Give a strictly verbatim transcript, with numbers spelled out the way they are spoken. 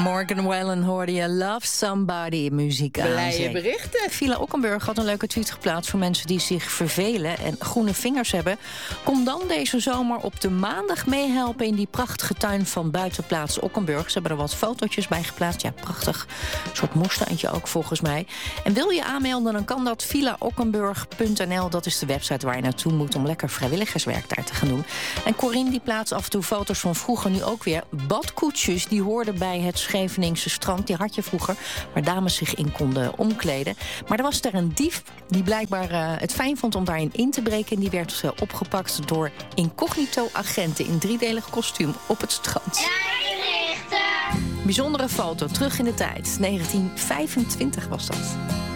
Morgan Wallen hoorde je Love Somebody muziek aan. Blije berichten. Villa Ockenburg had een leuke tweet geplaatst voor mensen die zich vervelen en groene vingers hebben. Kom dan deze zomer op de maandag meehelpen in die prachtige tuin van buitenplaats Ockenburg. Ze hebben er wat fotootjes bij geplaatst. Ja, prachtig. Een soort moestuintje ook volgens mij. En wil je aanmelden, dan kan dat villa ockenburg punt n l. Dat is de website waar je naartoe moet om lekker vrijwilligerswerk daar te gaan doen. En Corinne die plaatst af en toe foto's van vroeger, nu ook weer. Badkoetsjes, die hoorden bij het Scheveningse strand. Die had je vroeger, waar dames zich in konden omkleden. Maar er was er een dief die blijkbaar uh, het fijn vond om daarin in te breken. En die werd uh, opgepakt door incognito-agenten in driedelig kostuum op het strand. Bijzondere foto, terug in de tijd. negentien vijfentwintig was dat.